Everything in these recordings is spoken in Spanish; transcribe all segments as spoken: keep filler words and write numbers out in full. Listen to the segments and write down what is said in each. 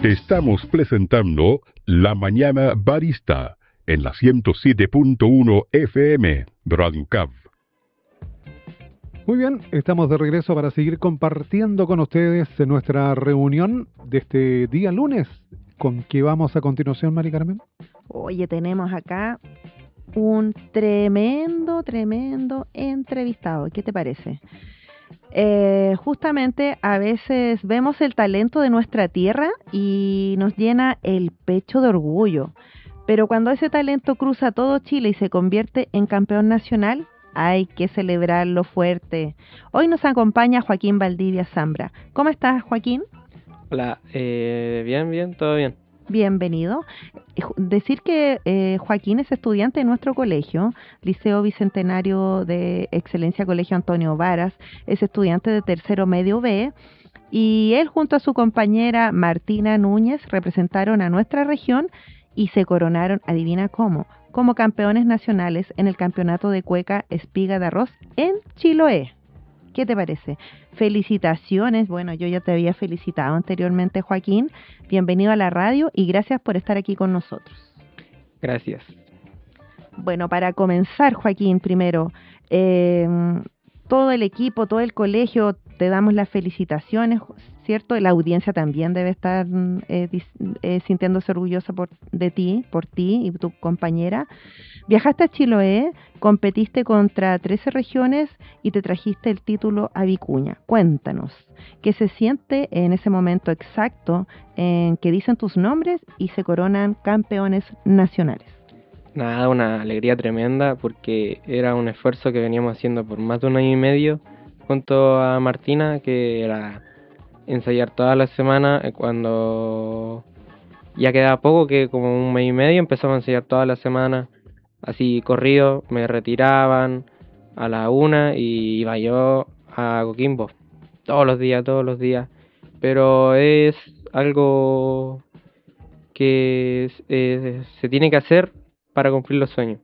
Estamos presentando La Mañana Barista en la ciento siete punto uno F M Radio U C A V. Muy bien, estamos de regreso para seguir compartiendo con ustedes en nuestra reunión de este día lunes. ¿Con qué vamos a continuación, Mari Carmen? Oye, tenemos acá un tremendo, tremendo entrevistado. ¿Qué te parece? Eh, justamente a veces vemos el talento de nuestra tierra y nos llena el pecho de orgullo. Pero cuando ese talento cruza todo Chile y se convierte en campeón nacional, hay que celebrarlo fuerte. Hoy nos acompaña Joaquín Valdivia Zambra. ¿Cómo estás, Joaquín? Hola, eh, bien, bien, todo bien. Bienvenido. Decir que eh, Joaquín es estudiante de nuestro colegio, Liceo Bicentenario de Excelencia Colegio Antonio Varas, es estudiante de tercero medio B, y él junto a su compañera Martina Núñez representaron a nuestra región y se coronaron, adivina cómo, como campeones nacionales en el campeonato de cueca espiga de arroz en Chiloé. ¿Qué te parece? Felicitaciones. Bueno, yo ya te había felicitado anteriormente, Joaquín. Bienvenido a la radio y gracias por estar aquí con nosotros. Gracias. Bueno, para comenzar, Joaquín, primero, eh, todo el equipo, todo el colegio, te damos las felicitaciones, ¿cierto? La audiencia también debe estar eh, eh, sintiéndose orgullosa por, de ti, por ti y tu compañera. Viajaste a Chiloé, competiste contra trece regiones y te trajiste el título a Vicuña. Cuéntanos, ¿qué se siente en ese momento exacto en que dicen tus nombres y se coronan campeones nacionales? Nada, una alegría tremenda porque era un esfuerzo que veníamos haciendo por más de un año y medio junto a Martina, que era ensayar todas las semanas. Cuando ya quedaba poco, que como un mes y medio, empezamos a ensayar todas las semanas, así corrido, me retiraban a la una y iba yo a Coquimbo, todos los días, todos los días, pero es algo que eh, se tiene que hacer para cumplir los sueños.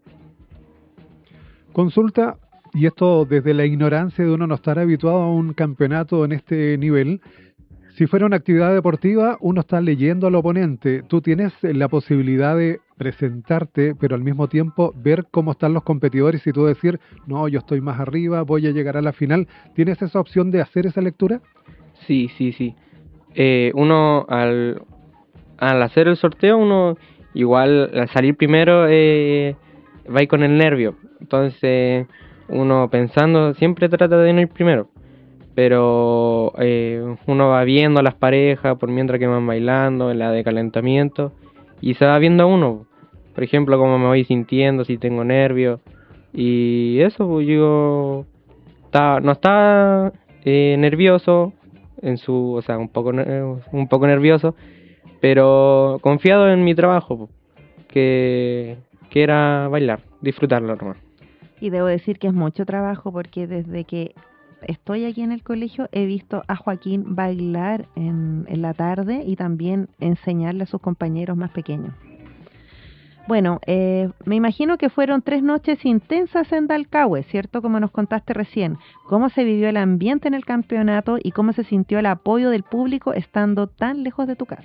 Consulta, y esto desde la ignorancia de uno no estar habituado a un campeonato en este nivel. Si fuera una actividad deportiva, uno está leyendo al oponente. Tú tienes la posibilidad de presentarte, pero al mismo tiempo ver cómo están los competidores y tú decir, no, yo estoy más arriba, voy a llegar a la final. ¿Tienes esa opción de hacer esa lectura? Sí, sí, sí. Eh, uno al, al hacer el sorteo, uno igual al salir primero eh, va a ir con el nervio. Entonces uno pensando siempre trata de no ir primero. Pero eh, uno va viendo a las parejas por mientras que van bailando, en la de calentamiento, y se va viendo a uno, por ejemplo, cómo me voy sintiendo, si tengo nervios, y eso, pues yo está, no estaba eh, nervioso, en su, o sea, un poco, un poco nervioso, pero confiado en mi trabajo, que, que era bailar, disfrutarlo nomás. Y debo decir que es mucho trabajo porque desde que estoy aquí en el colegio he visto a Joaquín bailar en, en la tarde y también enseñarle a sus compañeros más pequeños. Bueno, eh, me imagino que fueron tres noches intensas en Dalcahue, ¿cierto? Como nos contaste recién. ¿Cómo se vivió el ambiente en el campeonato y cómo se sintió el apoyo del público estando tan lejos de tu casa?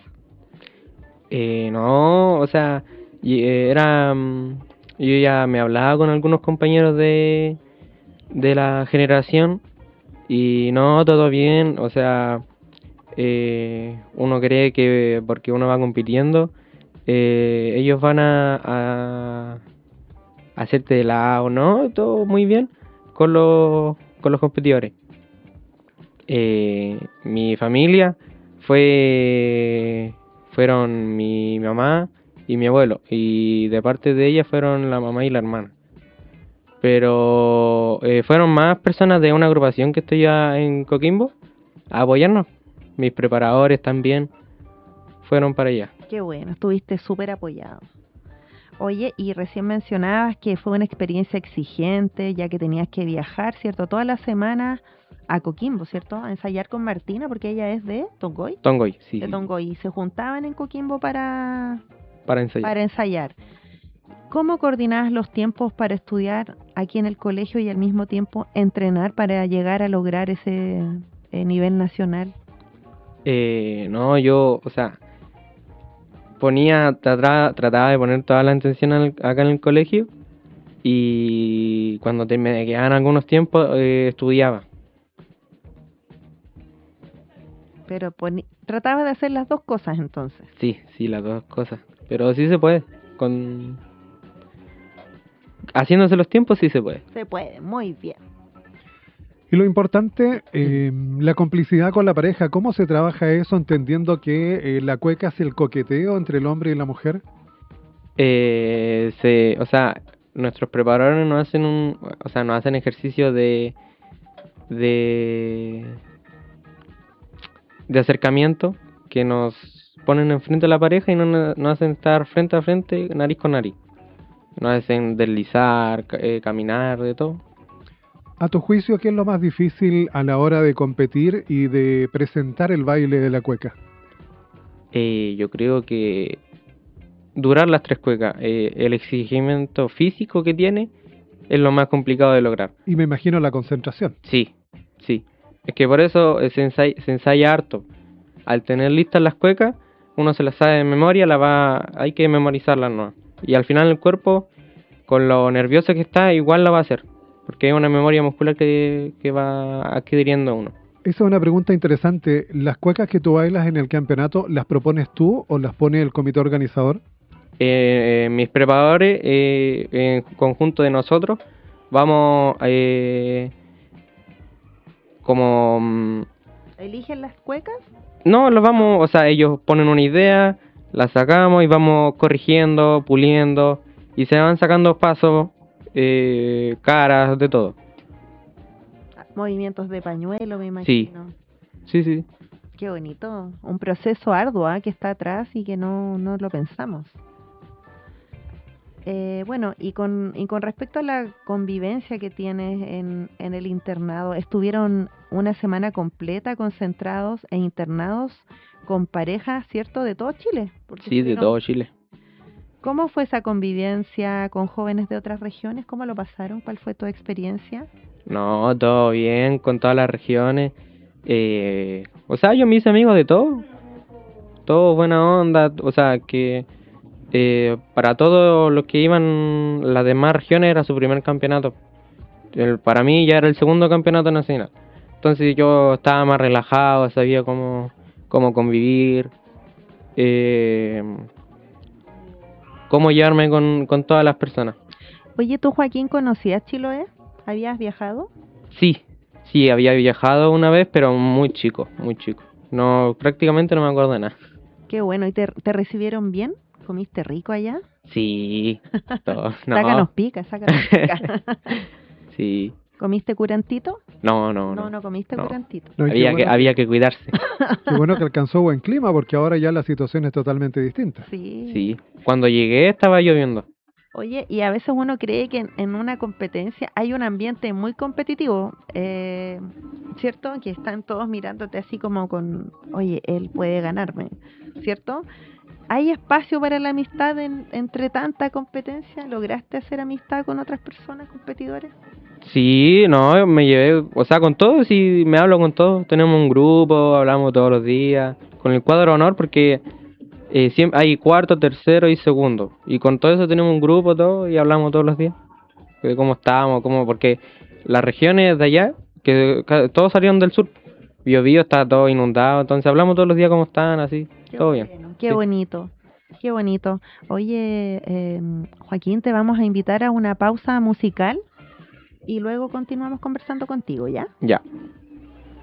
Eh, no, o sea, era... Yo ya me hablaba con algunos compañeros de, de la generación y no, todo bien, o sea, eh, uno cree que porque uno va compitiendo, eh, ellos van a, a hacerte de lado, ¿no? Todo muy bien con los, con los competidores. Eh, mi familia fue fueron mi mamá y mi abuelo, y de parte de ella fueron la mamá y la hermana. Pero eh, fueron más personas de una agrupación que estoy ya en Coquimbo a apoyarnos. Mis preparadores también fueron para allá. Qué bueno, estuviste súper apoyado. Oye, y recién mencionabas que fue una experiencia exigente, ya que tenías que viajar, ¿cierto? Todas las semanas a Coquimbo, ¿cierto? A ensayar con Martina, porque ella es de Tongoy. Tongoy, sí. De sí. Tongoy. Y se juntaban en Coquimbo para... Para ensayar. Para ensayar. ¿Cómo coordinabas los tiempos para estudiar aquí en el colegio y al mismo tiempo entrenar para llegar a lograr ese eh, nivel nacional? Eh, no, yo, o sea, ponía, trataba, trataba de poner toda la atención al- acá en el colegio, y cuando te, me quedaban algunos tiempos, eh, estudiaba. Pero poni- trataba de hacer las dos cosas entonces. Sí, sí, las dos cosas. Pero sí se puede. Con Haciéndose los tiempos sí se puede. Se puede, muy bien. Y lo importante, eh, la complicidad con la pareja, ¿cómo se trabaja eso entendiendo que eh, la cueca es el coqueteo entre el hombre y la mujer? Eh, se, o sea, nuestros preparadores nos hacen un, o sea, nos hacen ejercicio de de de acercamiento, que nos ponen enfrente a la pareja y nos, nos hacen estar frente a frente, nariz con nariz. Nos hacen deslizar, ca- eh, caminar, de todo. A tu juicio, ¿qué es lo más difícil a la hora de competir y de presentar el baile de la cueca? Eh, yo creo que durar las tres cuecas, eh, el exigimiento físico que tiene es lo más complicado de lograr. Y me imagino la concentración. Sí, sí. Es que por eso eh, se ensaya, se ensaya harto. Al tener listas las cuecas, uno se las sabe de memoria, la va, hay que memorizarlas, ¿no? Y al final el cuerpo, con lo nervioso que está, igual la va a hacer. Porque es una memoria muscular que, que va adquiriendo uno. Esa es una pregunta interesante. ¿Las cuecas que tú bailas en el campeonato, las propones tú o las pone el comité organizador? Eh, eh, mis preparadores, eh, en conjunto de nosotros, vamos eh, como... mm, ¿Eligen las cuecas? no, los vamos, o sea, ellos ponen una idea, la sacamos y vamos corrigiendo, puliendo, y se van sacando pasos, eh, caras, de todo. Movimientos de pañuelo, me Sí. imagino. Sí, sí. Qué bonito. Un proceso arduo, ¿ah? Que está atrás y que no, no lo pensamos. Eh, bueno, y con, y con respecto a la convivencia que tienes en, en el internado, ¿estuvieron una semana completa concentrados e internados con parejas, cierto, de todo Chile? Porque Sí, de estuvieron- todo Chile. ¿Cómo fue esa convivencia con jóvenes de otras regiones? ¿Cómo lo pasaron? ¿Cuál fue tu experiencia? No, todo bien, con todas las regiones. Eh, o sea, yo me hice amigos de todo. Todo buena onda, o sea, que eh, para todos los que iban las demás regiones era su primer campeonato. El- para mí ya era el segundo campeonato nacional. Entonces yo estaba más relajado, sabía cómo, cómo convivir, eh, cómo llevarme con, con todas las personas. Oye, ¿tú, Joaquín, conocías Chiloé? ¿Habías viajado? Sí, sí, había viajado una vez, pero muy chico, muy chico. No, prácticamente no me acuerdo de nada. Qué bueno. ¿Y te, te recibieron bien? ¿Comiste rico allá? Sí, todo, no. Sácanos pica, sácanos pica. Sí, ¿Comiste curantito? no, no, No, no. no comiste no. curantito. No, y qué Había que, bueno, había que cuidarse. qué bueno que alcanzó buen clima porque ahora ya la situación es totalmente distinta. Sí. Sí, cuando llegué estaba lloviendo. Oye, y a veces uno cree que en, en una competencia hay un ambiente muy competitivo, eh, ¿cierto? Que están todos mirándote así como con, oye, él puede ganarme, ¿cierto? ¿Hay espacio para la amistad en, entre tanta competencia? ¿Lograste hacer amistad con otras personas competidores? Sí, no, me llevé, o sea, con todos, sí, me hablo con todos. Tenemos un grupo, hablamos todos los días. Con el cuadro de honor, porque eh, siempre hay cuarto, tercero y segundo. Y con todo eso tenemos un grupo, todo, y hablamos todos los días. De cómo estamos, cómo, porque las regiones de allá, que ca- todos salieron del sur. Biobío está todo inundado, entonces hablamos todos los días cómo están, así, Qué todo bien. bueno, qué Sí. bonito, qué bonito. Oye, eh, Joaquín, te vamos a invitar a una pausa musical y luego continuamos conversando contigo, ¿ya? Ya.